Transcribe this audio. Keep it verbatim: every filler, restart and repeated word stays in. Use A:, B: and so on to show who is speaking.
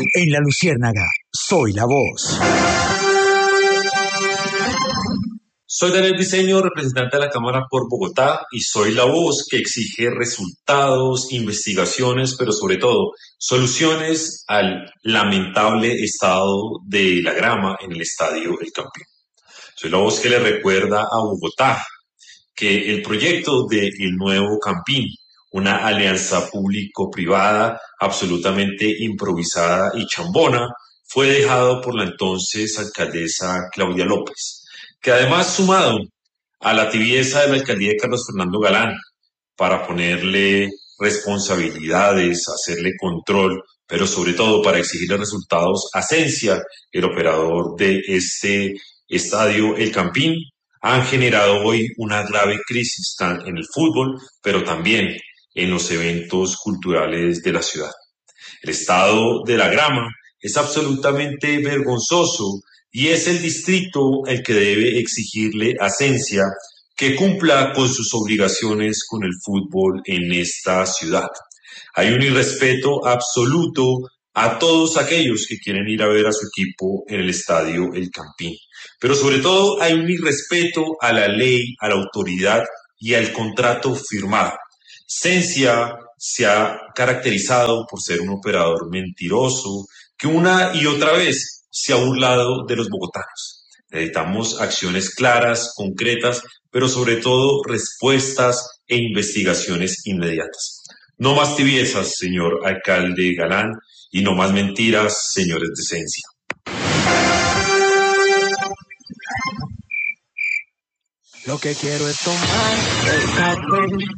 A: En La Luciérnaga, soy la voz.
B: Soy Daniel Briceño, representante de la Cámara por Bogotá, y soy la voz que exige resultados, investigaciones, pero sobre todo soluciones al lamentable estado de la grama en el estadio El Campín. Soy la voz que le recuerda a Bogotá que el proyecto del nuevo Campín, una alianza público-privada absolutamente improvisada y chambona, fue dejado por la entonces alcaldesa Claudia López, que además, sumado a la tibieza de la alcaldía de Carlos Fernando Galán para ponerle responsabilidades, hacerle control, pero sobre todo para exigirle resultados a Sensia, el operador de este estadio El Campín, han generado hoy una grave crisis en el fútbol, pero también en los eventos culturales de la ciudad. El estado de la grama es absolutamente vergonzoso y es el distrito el que debe exigirle a Sensia que cumpla con sus obligaciones con el fútbol en esta ciudad. Hay un irrespeto absoluto a todos aquellos que quieren ir a ver a su equipo en el estadio El Campín. Pero sobre todo hay un irrespeto a la ley, a la autoridad y al contrato firmado. Sensia se ha caracterizado por ser un operador mentiroso que una y otra vez se ha burlado de los bogotanos. Necesitamos acciones claras, concretas, pero sobre todo respuestas e investigaciones inmediatas. No más tibiezas, señor alcalde Galán, y no más mentiras, señores de Sensia.
C: Lo que quiero es tomar el café